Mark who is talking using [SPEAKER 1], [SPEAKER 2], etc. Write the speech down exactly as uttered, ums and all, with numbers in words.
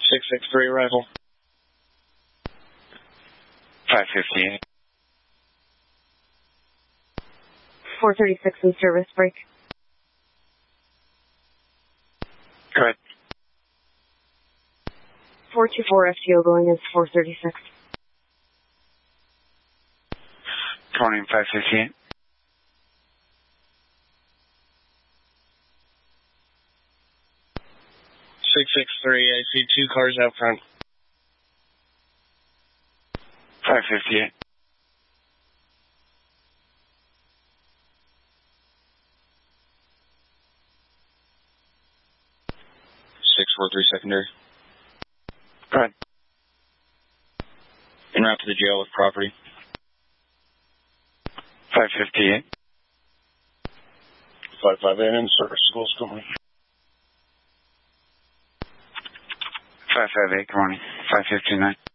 [SPEAKER 1] six six three arrival.
[SPEAKER 2] five fifty-eight.
[SPEAKER 3] four thirty-six in service break.
[SPEAKER 2] Go ahead.
[SPEAKER 3] four two four F T O going is four thirty-six.
[SPEAKER 2] twenty and five fifty-eight.
[SPEAKER 1] six six three, I see two cars out front.
[SPEAKER 2] five fifty-eight.
[SPEAKER 1] six four three secondary.
[SPEAKER 2] Go ahead.
[SPEAKER 1] En route to the jail with property.
[SPEAKER 2] five fifty-eight.
[SPEAKER 1] five five eight in service school school.
[SPEAKER 2] five five eight, good morning. five fifty-nine.